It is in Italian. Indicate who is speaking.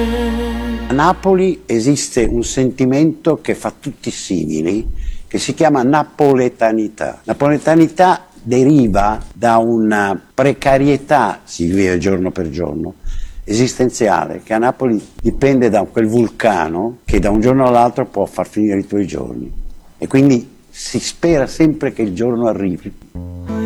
Speaker 1: A Napoli esiste un sentimento che fa tutti simili, che si chiama napoletanità. Napoletanità deriva da una precarietà, si vive giorno per giorno, esistenziale, che a Napoli dipende da quel vulcano che da un giorno all'altro può far finire i tuoi giorni. E quindi si spera sempre che il giorno arrivi